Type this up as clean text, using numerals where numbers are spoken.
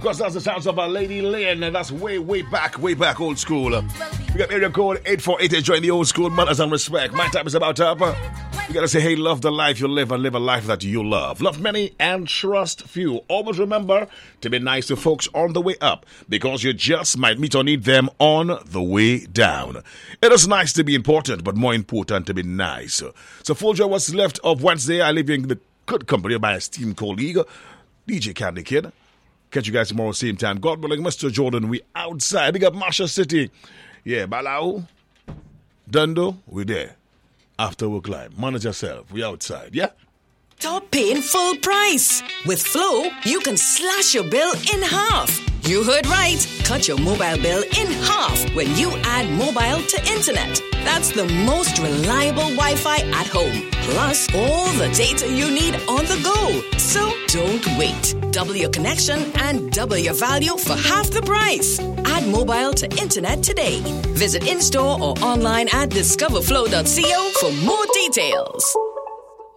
course, that's the sounds of our Lady Lynn, and that's way back, old school. We got area code 848 enjoying the old school manners and respect. My time is about up. You gotta say, hey, love the life you live and live a life that you love. Love many and trust few. Always remember to be nice to folks on the way up, because you just might meet or need them on the way down. It is nice to be important, but more important to be nice. So full joy what's left of Wednesday. I leave you in the good company of my esteemed colleague, DJ Candy Kid. Catch you guys tomorrow same time. God willing, Mr. Jordan, we outside. Big up Masha City. Yeah, Balau, Dundo, we there. After work live. Manage yourself. We outside, yeah? Stop paying full price. With Flow, you can slash your bill in half. You heard right. Cut your mobile bill in half when you add mobile to internet. That's the most reliable Wi-Fi at home. Plus, all the data you need on the go. So don't wait. Double your connection and double your value for half the price. Add mobile to internet today. Visit in-store or online at discoverflow.co for more details.